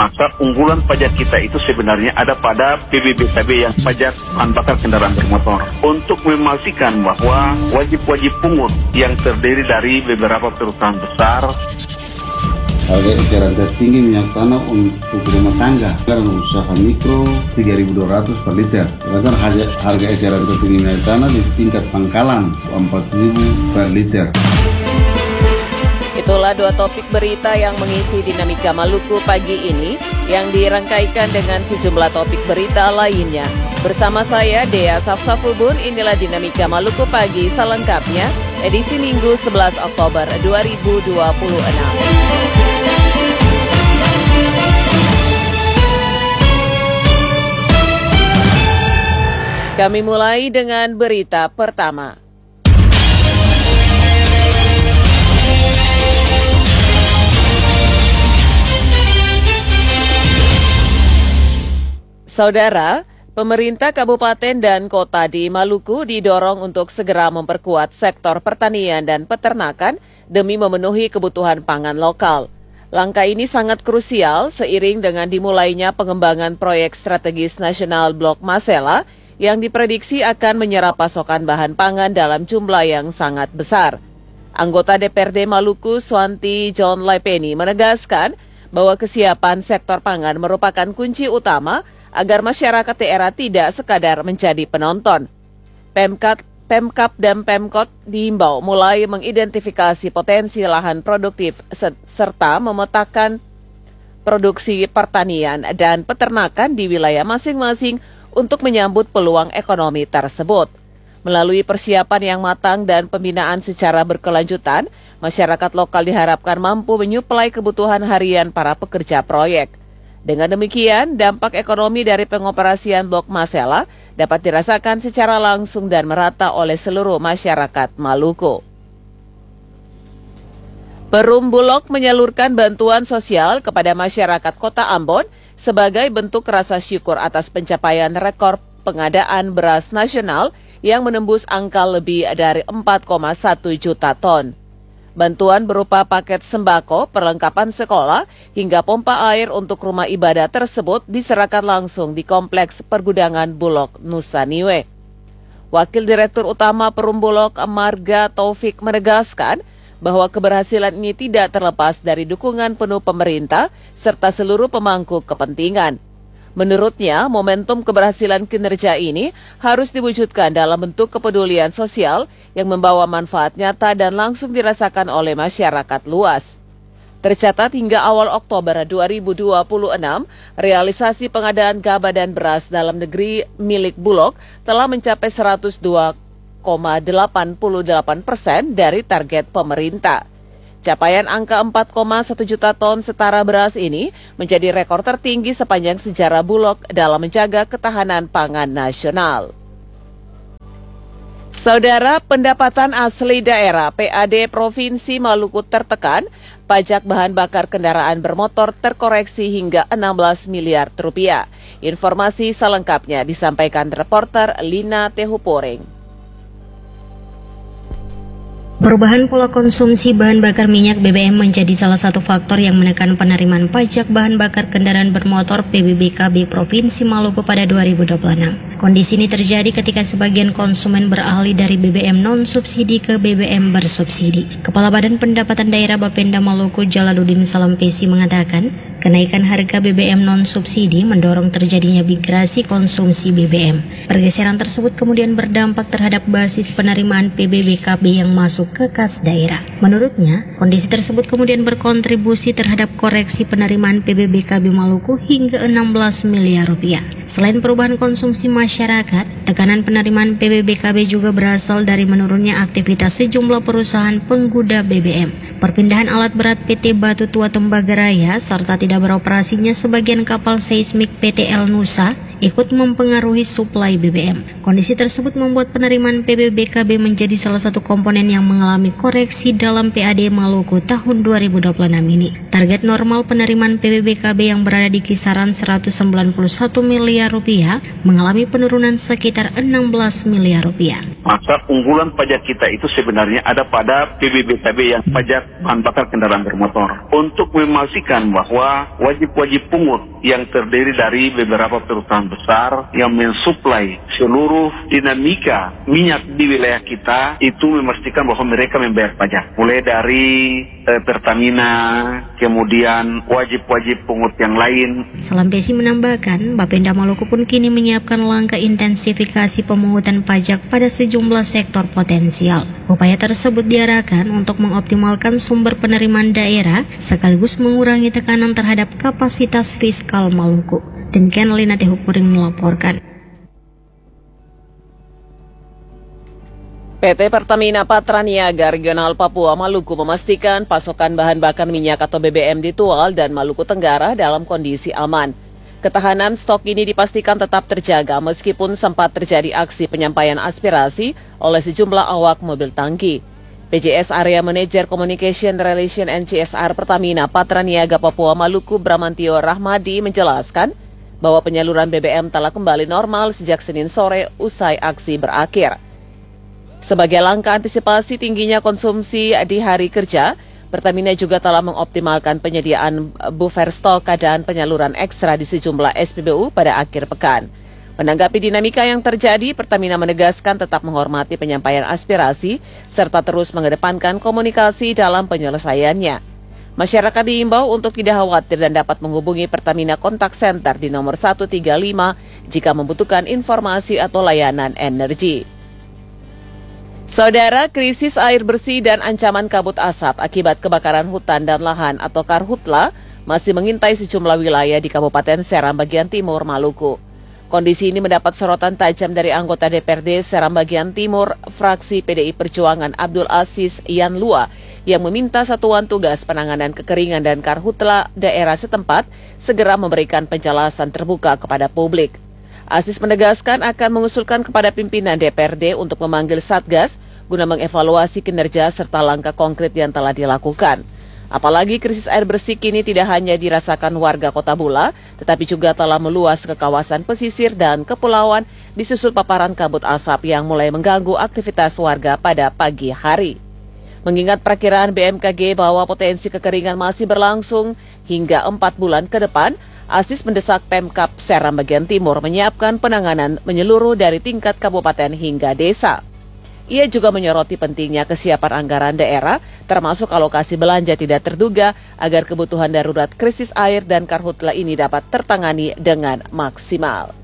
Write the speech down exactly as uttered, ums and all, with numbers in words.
maka unggulan pajak kita itu sebenarnya ada pada P B B K B yang pajak bahan bakar kendaraan bermotor. Untuk memastikan bahwa wajib-wajib pungut yang terdiri dari beberapa perusahaan besar. Harga eceran tertinggi minyak tanah untuk rumah tangga dan usaha mikro tiga ribu dua ratus per liter. Sedangkan harga, harga eceran tertinggi minyak tanah di tingkat pangkalan empat ribu per liter. Itulah dua topik berita yang mengisi Dinamika Maluku pagi ini yang dirangkaikan dengan sejumlah topik berita lainnya. Bersama saya Dea Safsafubun, inilah Dinamika Maluku pagi selengkapnya edisi Minggu sebelas Oktober dua ribu dua puluh enam. Kami mulai dengan berita pertama. Saudara, pemerintah kabupaten dan kota di Maluku didorong untuk segera memperkuat sektor pertanian dan peternakan demi memenuhi kebutuhan pangan lokal. Langkah ini sangat krusial seiring dengan dimulainya pengembangan proyek strategis nasional Blok Masela yang diprediksi akan menyerap pasokan bahan pangan dalam jumlah yang sangat besar. Anggota D P R D Maluku, Swanti John Laipeni, menegaskan bahwa kesiapan sektor pangan merupakan kunci utama agar masyarakat daerah tidak sekadar menjadi penonton. Pemkat, Pemkap dan Pemkot diimbau mulai mengidentifikasi potensi lahan produktif serta memetakan produksi pertanian dan peternakan di wilayah masing-masing untuk menyambut peluang ekonomi tersebut. Melalui persiapan yang matang dan pembinaan secara berkelanjutan, masyarakat lokal diharapkan mampu menyuplai kebutuhan harian para pekerja proyek. Dengan demikian, dampak ekonomi dari pengoperasian Blok Masela dapat dirasakan secara langsung dan merata oleh seluruh masyarakat Maluku. Perum Bulog menyalurkan bantuan sosial kepada masyarakat Kota Ambon sebagai bentuk rasa syukur atas pencapaian rekor pengadaan beras nasional yang menembus angka lebih dari empat koma satu juta ton. Bantuan berupa paket sembako, perlengkapan sekolah, hingga pompa air untuk rumah ibadah tersebut diserahkan langsung di Kompleks Pergudangan Bulog Nusa Niue. Wakil Direktur Utama Perum Bulog Marga Taufik menegaskan bahwa keberhasilan ini tidak terlepas dari dukungan penuh pemerintah serta seluruh pemangku kepentingan. Menurutnya, momentum keberhasilan kinerja ini harus diwujudkan dalam bentuk kepedulian sosial yang membawa manfaat nyata dan langsung dirasakan oleh masyarakat luas. Tercatat hingga awal Oktober dua ribu dua puluh enam, realisasi pengadaan gabah dan beras dalam negeri milik Bulog telah mencapai seratus dua koma delapan puluh delapan persen dari target pemerintah. Capaian angka empat koma satu juta ton setara beras ini menjadi rekor tertinggi sepanjang sejarah Bulog dalam menjaga ketahanan pangan nasional. Saudara, pendapatan asli daerah P A D Provinsi Maluku tertekan, pajak bahan bakar kendaraan bermotor terkoreksi hingga enam belas miliar rupiah. Informasi selengkapnya disampaikan reporter Lina Tehuporeng. Perubahan pola konsumsi bahan bakar minyak B B M menjadi salah satu faktor yang menekan penerimaan pajak bahan bakar kendaraan bermotor P B B K B Provinsi Maluku pada dua ribu dua puluh enam. Kondisi ini terjadi ketika sebagian konsumen beralih dari B B M non-subsidi ke B B M bersubsidi. Kepala Badan Pendapatan Daerah Bapenda Maluku Jalaluddin Salampesi mengatakan, kenaikan harga B B M non-subsidi mendorong terjadinya migrasi konsumsi B B M. Pergeseran tersebut kemudian berdampak terhadap basis penerimaan P B B K B yang masuk ke kas daerah. Menurutnya, kondisi tersebut kemudian berkontribusi terhadap koreksi penerimaan P B B K B Maluku hingga enam belas miliar rupiah. Selain perubahan konsumsi masyarakat, tekanan penerimaan P B B K B juga berasal dari menurunnya aktivitas sejumlah perusahaan pengguna B B M. Perpindahan alat berat P T Batu Tua Tembaga Raya serta tidak beroperasinya sebagian kapal seismik P T L Nusa ikut mempengaruhi suplai B B M. Kondisi tersebut membuat penerimaan P B B K B menjadi salah satu komponen yang mengalami koreksi dalam P A D Maluku tahun dua ribu dua puluh enam ini. Target normal penerimaan P B B K B yang berada di kisaran seratus sembilan puluh satu miliar rupiah mengalami penurunan sekitar enam belas miliar rupiah. Maka unggulan pajak kita itu sebenarnya ada pada P B B K B yang pajak bahan bakar kendaraan bermotor. Untuk memastikan bahwa wajib-wajib pungut yang terdiri dari beberapa perusahaan besar yang mensuplai seluruh dinamika minyak di wilayah kita itu memastikan bahwa mereka membayar pajak. Mulai dari eh, Pertamina, kemudian wajib-wajib pungut yang lain. Salampesi menambahkan, Bapenda Maluku pun kini menyiapkan langkah intensifikasi pemungutan pajak pada sejumlah sektor potensial. Upaya tersebut diarahkan untuk mengoptimalkan sumber penerimaan daerah sekaligus mengurangi tekanan terhadap kapasitas fiskal Maluku. Demikian Lina Tehupuring melaporkan. P T Pertamina Patraniaga Regional Papua Maluku memastikan pasokan bahan bakar minyak atau B B M di Tual dan Maluku Tenggara dalam kondisi aman. Ketahanan stok ini dipastikan tetap terjaga meskipun sempat terjadi aksi penyampaian aspirasi oleh sejumlah awak mobil tangki. P J S Area Manager Communication Relation and C S R Pertamina Patraniaga Papua Maluku Bramantio Rahmadi menjelaskan bahwa penyaluran B B M telah kembali normal sejak Senin sore usai aksi berakhir. Sebagai langkah antisipasi tingginya konsumsi di hari kerja, Pertamina juga telah mengoptimalkan penyediaan buffer stok keadaan penyaluran ekstra di sejumlah S P B U pada akhir pekan. Menanggapi dinamika yang terjadi, Pertamina menegaskan tetap menghormati penyampaian aspirasi serta terus mengedepankan komunikasi dalam penyelesaiannya. Masyarakat diimbau untuk tidak khawatir dan dapat menghubungi Pertamina Contact Center di nomor satu tiga lima jika membutuhkan informasi atau layanan energi. Saudara, krisis air bersih dan ancaman kabut asap akibat kebakaran hutan dan lahan atau Karhutla masih mengintai sejumlah wilayah di Kabupaten Seram bagian timur Maluku. Kondisi ini mendapat sorotan tajam dari anggota D P R D Seram bagian timur fraksi P D I Perjuangan Abdul Aziz Yanlua yang meminta Satuan Tugas Penanganan Kekeringan dan Karhutla daerah setempat segera memberikan penjelasan terbuka kepada publik. Aziz menegaskan akan mengusulkan kepada pimpinan D P R D untuk memanggil Satgas guna mengevaluasi kinerja serta langkah konkret yang telah dilakukan. Apalagi krisis air bersih kini tidak hanya dirasakan warga Kota Bula, tetapi juga telah meluas ke kawasan pesisir dan kepulauan disusul paparan kabut asap yang mulai mengganggu aktivitas warga pada pagi hari. Mengingat perkiraan B M K G bahwa potensi kekeringan masih berlangsung hingga empat bulan ke depan, Aziz mendesak Pemkab Seram bagian timur menyiapkan penanganan menyeluruh dari tingkat kabupaten hingga desa. Ia juga menyoroti pentingnya kesiapan anggaran daerah, termasuk alokasi belanja tidak terduga, agar kebutuhan darurat krisis air dan Karhutla ini dapat tertangani dengan maksimal.